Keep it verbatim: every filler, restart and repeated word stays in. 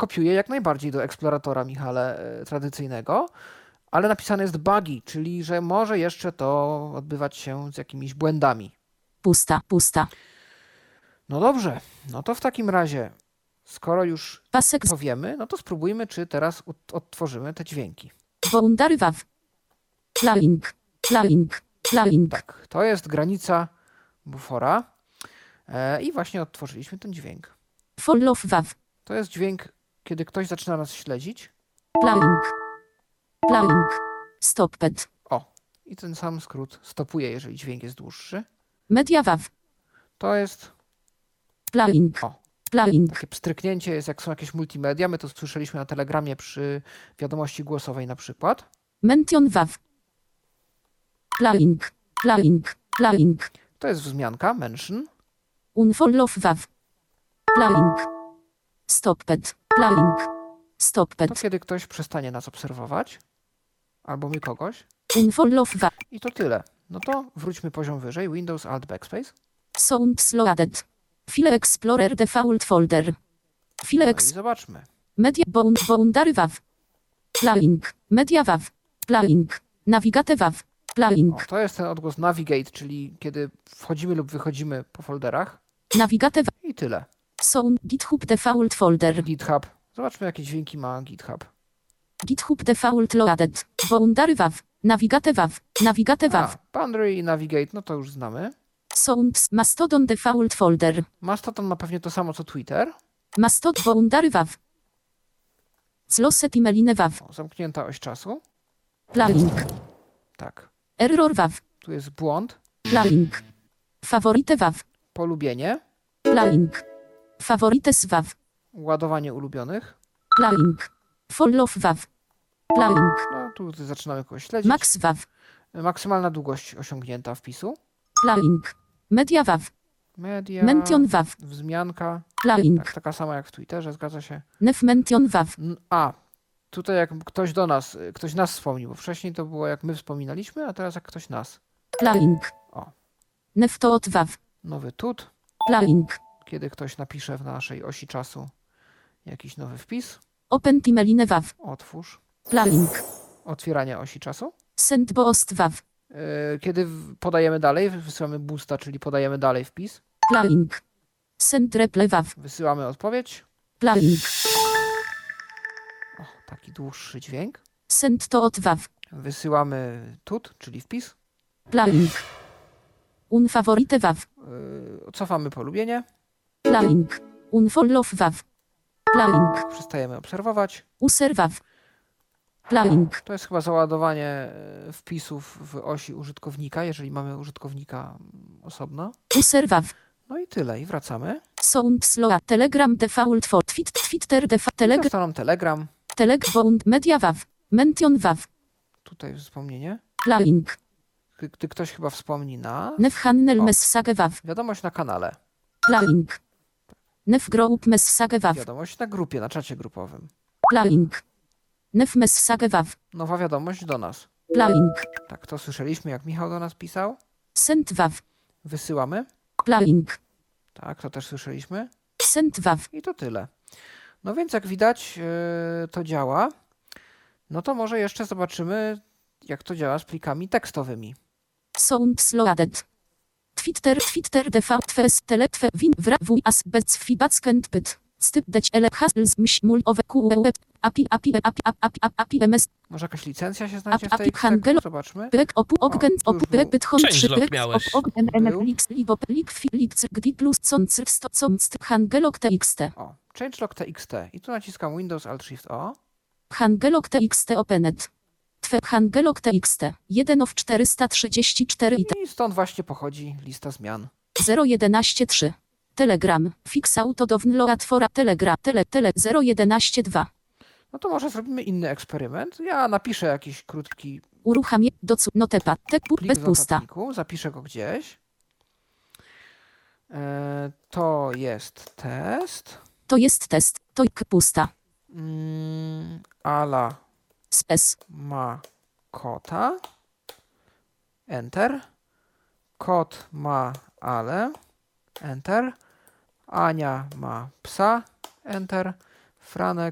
kopiuje jak najbardziej do eksploratora, Michale, e, tradycyjnego, ale napisane jest buggy, czyli że może jeszcze to odbywać się z jakimiś błędami. Pusta, pusta. No dobrze, no to w takim razie, skoro już Pasek z to wiemy, no to spróbujmy, czy teraz ut- odtworzymy te dźwięki. boundary waw. Flying, flying, flying. Tak, to jest granica bufora e, i właśnie odtworzyliśmy ten dźwięk. Follow waw. To jest dźwięk, kiedy ktoś zaczyna nas śledzić. Flying, flying. Stopped. O, i ten sam skrót stopuje, jeżeli dźwięk jest dłuższy. Media waw. To jest Flying, o, flying. takie pstryknięcie, jest jak są jakieś multimedia. My to słyszeliśmy na Telegramie przy wiadomości głosowej na przykład. Mention waw. Flying, flying, flying. To jest wzmianka, mention. Unfollow waw. Flying. Stopped, flying. To Stopped. kiedy ktoś przestanie nas obserwować, albo my kogoś. Unfollow waw. I to tyle. No to wróćmy poziom wyżej. Windows, Alt, Backspace. Sounds loaded. File Explorer default folder. File No i ex... zobaczmy. Media bound, boundary waw. Flying. Media waw. Flying. Navigate waw. Flying. O, to jest ten odgłos navigate, czyli kiedy wchodzimy lub wychodzimy po folderach. Navigate waw. I tyle. Sound GitHub default folder. GitHub. Zobaczmy, jakie dźwięki ma GitHub. GitHub default loaded. Boundary waw. Navigate waw. Navigate waw. A, boundary i navigate, no to już znamy. Sounds Mastodon default folder. Mastodon ma pewnie to samo co Twitter. Mastodon boundary waw. Closet emaline waw. O, zamknięta oś czasu. Flying. Tak. Error waw. Tu jest błąd. Flying. Favorite waw. Polubienie. Flying. Favorites waw. Ładowanie ulubionych. Flying. Follow waw. Flying. No, tu zaczynamy kogoś śledzić. Max waw. Maksymalna długość osiągnięta wpisu. Flying. Media waw. Media. Mention waw. Wzmianka. Flying. Tak, taka sama jak w Twitterze, zgadza się. Nef mention waw. N- A, tutaj jak ktoś do nas, y, ktoś nas wspomnił, bo wcześniej to było jak my wspominaliśmy, a teraz jak ktoś nas. Flying. O, Nef toot waw. nowy tut, Flying. kiedy ktoś napisze w naszej osi czasu jakiś nowy wpis. Open timeline waw. Otwórz. Flying. Otwieranie osi czasu. Send boost waw. Y, Kiedy w- podajemy dalej, wysyłamy boosta, czyli podajemy dalej wpis. Flying. Send reply waw. Wysyłamy odpowiedź. Flying. O, taki dłuższy dźwięk. Send toot waw. Wysyłamy tut, czyli wpis. Flying. Unfavorite waw. Y, Cofamy polubienie. Flying. Unfollow waw. Flying. Przestajemy obserwować. User waw. Flying. To jest chyba załadowanie e, wpisów w osi użytkownika, jeżeli mamy użytkownika mm, osobno. User waw. No i tyle. I wracamy. Sound slow. Telegram default for twit, Twitter default. Telegram. Telegram. Telegram. Telegram. Media waw. Mention waw. Tutaj wspomnienie. Flying. Gdy, gdy ktoś chyba wspomni na Nef handel O. message waw. wiadomość na kanale. Flying. Nef group message waw. Wiadomość na grupie, na czacie grupowym. Flying. Nef message waw. Nowa wiadomość do nas. Flying. Tak, to słyszeliśmy, jak Michał do nas pisał. Send waw. Wysyłamy. Flying. Tak, to też słyszeliśmy. Send waw. I to tyle. No więc jak widać, yy, to działa. No to może jeszcze zobaczymy, jak to działa z plikami tekstowymi. Sound loaded. Twitter, Twitter default fes, teletwe, win, wra, w, as, bez, fibackent, pyt. Styp, deć, ele, hasls, mś, mul, owe, ku, web, api, api, api, api, api, api, api, ms, Może jakaś licencja się znajdzie w Api- tej api- hangelo- tekstu? Zobaczmy. pek, opu, oggen, tu już opu, był pyt, hon, trzy, changelog pyk, miałeś. op, oggen, Był. nflix, libo, lik, filix, gdi, plus, concr, sto, const, hangelog, txt. O, changelog txt. I tu naciskam Windows Alt Shift O. Hangelog txt opened. Twe, hangelog txt. jeden of czterysta trzydzieści cztery i I stąd właśnie pochodzi lista zmian. zero jedenaście trzy. Telegram. Fix auto download for a telegram. Tele, tele, zero jedenaście dwa. No to może zrobimy inny eksperyment. Ja napiszę jakiś krótki Uruchamie, docu, notepa, tekpu, plik bez w pusta. notatniku. Zapiszę go gdzieś. E, to jest test. To jest test, to ik pusta. Mm, Ala Spes. ma kota. Enter. Kot ma ale. Enter. Ania ma psa. Enter. Franek